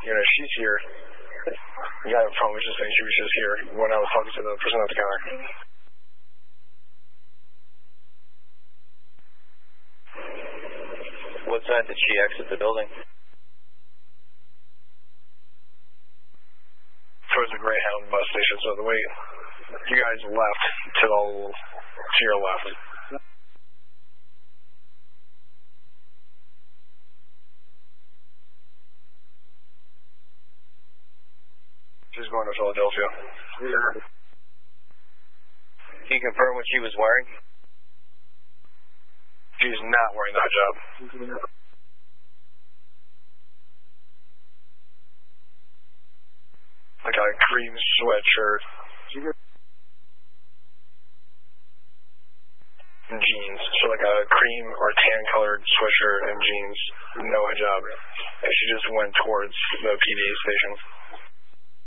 she's here. The guy on the phone was just saying she was just here when I was talking to the person at the counter. What side did she exit the building? Towards the Greyhound bus station, so the way you guys left to your left. She's going to Philadelphia. Can you confirm what she was wearing? She's not wearing that job. Like a cream sweatshirt. And jeans. So like a cream or tan colored sweatshirt and jeans. No hijab. And she just went towards the PD station.